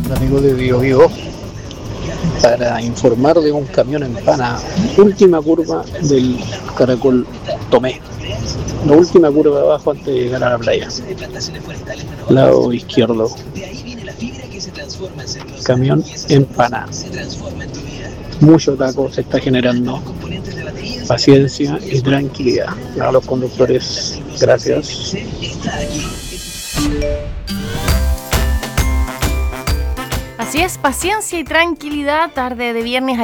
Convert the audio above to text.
amigo de Bio Vivo, para informar de un camión en pana. Última curva del Caracol Tomé. La última curva abajo antes de llegar a la playa. Lado izquierdo. Camión en pana. Mucho taco se está generando. Paciencia y tranquilidad. A los conductores, gracias. Así es, paciencia y tranquilidad, tarde de viernes.